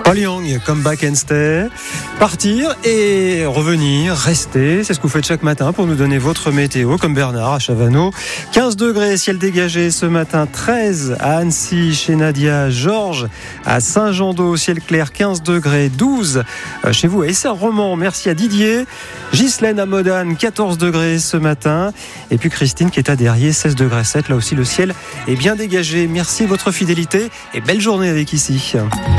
Paul Young, Come Back and Stay. Partir et revenir, rester, c'est ce que vous faites chaque matin pour nous donner votre météo, comme Bernard à Chavano. 15 degrés, ciel dégagé ce matin, 13 à Annecy, chez Nadia, Georges à Saint-Jean-d'Eau, ciel clair, 15 degrés, 12 chez vous à Essert-Romand. Merci à Didier. Ghislaine à Modane, 14 degrés ce matin. Et puis Christine qui est à Derrier, 16 degrés 7. Là aussi, le ciel est bien dégagé. Merci de votre fidélité et belle journée avec ici.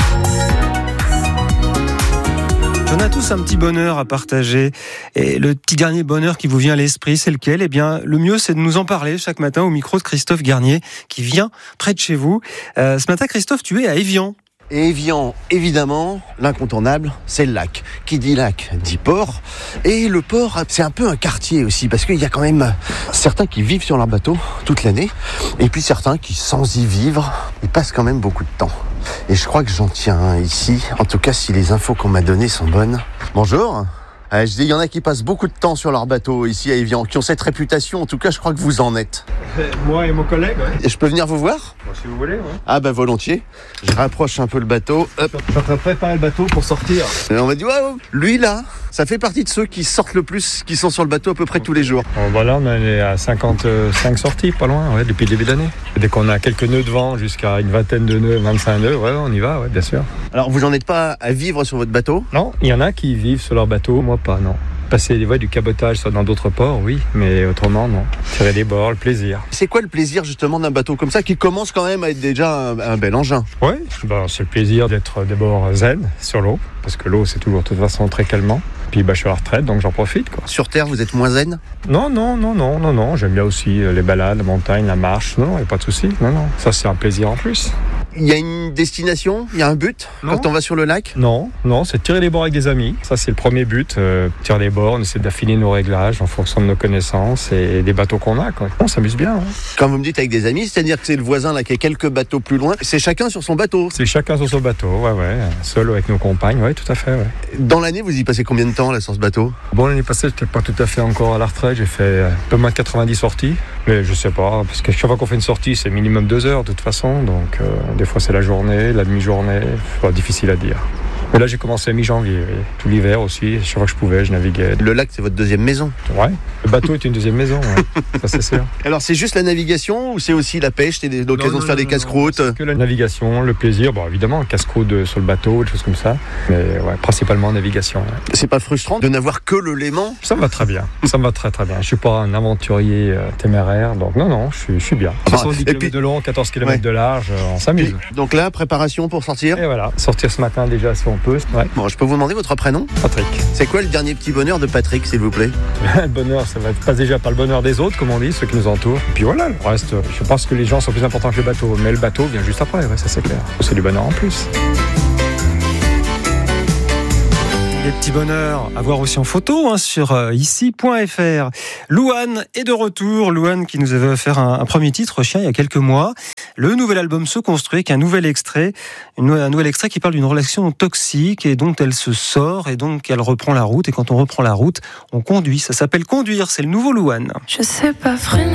On a tous un petit bonheur à partager et le petit dernier bonheur qui vous vient à l'esprit, c'est lequel ? Eh bien, le mieux, c'est de nous en parler chaque matin au micro de Christophe Garnier qui vient près de chez vous. Ce matin, Christophe, tu es à Évian. Et Évian, évidemment, l'incontournable, c'est le lac. Qui dit lac, dit port. Et le port, c'est un peu un quartier aussi, parce qu'il y a quand même certains qui vivent sur leur bateau toute l'année, et puis certains qui, sans y vivre, ils passent quand même beaucoup de temps. Et je crois que j'en tiens un ici, en tout cas si les infos qu'on m'a données sont bonnes. Bonjour. Je dis, il y en a qui passent beaucoup de temps sur leur bateau ici à Évian, qui ont cette réputation, en tout cas je crois que vous en êtes. Moi et mon collègue, ouais. Et je peux venir vous voir ? Bon, si vous voulez, ouais. Ah bah volontiers. Je rapproche un peu le bateau. Hop. Je suis en train de préparer le bateau pour sortir. Et on m'a dit, ouais, lui là, ça fait partie de ceux qui sortent le plus, qui sont sur le bateau à peu près tous les jours. Bon, voilà, on est à 55 sorties, pas loin, ouais, depuis le début d'année. Dès qu'on a quelques nœuds de vent jusqu'à une vingtaine de nœuds, 25 nœuds, ouais, on y va, ouais, bien sûr. Alors vous n'en êtes pas à vivre sur votre bateau ? Non, il y en a qui vivent sur leur bateau, moi pas, non. Passer du cabotage soit dans d'autres ports, oui, mais autrement, non. Tirer des bords, le plaisir. C'est quoi le plaisir justement d'un bateau comme ça qui commence quand même à être déjà un bel engin ? Oui, c'est le plaisir d'être d'abord zen sur l'eau, parce que l'eau c'est toujours de toute façon très calmant. Puis je suis à la retraite, donc j'en profite, quoi. Sur Terre, vous êtes moins zen ? Non. J'aime bien aussi les balades, la montagne, la marche. Non, il n'y a pas de souci. Non. Ça, c'est un plaisir en plus. Il y a une destination ? Il y a un but quand on va sur le lac ? Non, c'est tirer les bords avec des amis. Ça, c'est le premier but. Tirer les bords, on essaie d'affiner nos réglages en fonction de nos connaissances et des bateaux qu'on a, quoi. On s'amuse bien. Hein. Quand vous me dites avec des amis, c'est-à-dire que c'est le voisin là qui est quelques bateaux plus loin. C'est chacun sur son bateau ? C'est chacun sur son bateau, ouais. Seul avec nos compagnes, ouais, tout à fait, ouais. Dans l'année, vous y passez combien de temps là sur ce bateau ? Bon, l'année passée, j'étais pas tout à fait encore à la retraite. J'ai fait un peu moins de 90 sorties. Mais je sais pas, parce que chaque fois qu'on fait une sortie, c'est minimum 2 heures de toute façon. Donc, des fois, c'est la journée, la demi-journée. C'est difficile à dire. Mais là, j'ai commencé à mi-janvier. Oui. Tout l'hiver aussi. Chaque fois que je pouvais, je naviguais. Le lac, c'est votre deuxième maison ? Ouais. Le bateau est une deuxième maison. Ouais. Ça, c'est sûr. Alors, c'est juste la navigation ou c'est aussi la pêche et l'occasion de faire des casse-croûtes ? C'est que la navigation, le plaisir. Bon, évidemment, casse-croûte sur le bateau, des choses comme ça. Mais ouais, principalement navigation. Ouais. C'est pas frustrant de n'avoir que le Léman ? Ça me va très bien. Ça me va très très bien. Je suis pas un aventurier téméraire. Donc, non, je suis bien. 70 km de long, 14 km de large. On s'amuse. Donc là, préparation pour sortir ? Et voilà. Sortir ce matin déjà si on peut. Ouais. Bon, je peux vous demander votre prénom ? Patrick. C'est quoi le dernier petit bonheur de Patrick, s'il vous plaît ? Le bonheur, ça va pas déjà par le bonheur des autres, comme on dit, ceux qui nous entourent. Et puis voilà, le reste, je pense que les gens sont plus importants que le bateau. Mais le bateau vient juste après, ouais, ça c'est clair. C'est du bonheur en plus. Des petits bonheurs à voir aussi en photo sur ici.fr. Louane est de retour. Louane qui nous avait offert un premier titre, Chien, il y a quelques mois. Le nouvel album se construit avec un nouvel extrait qui parle d'une relation toxique et dont elle se sort et donc elle reprend la route. Et quand on reprend la route, on conduit. Ça s'appelle Conduire. C'est le nouveau Louane. Je sais pas freiner.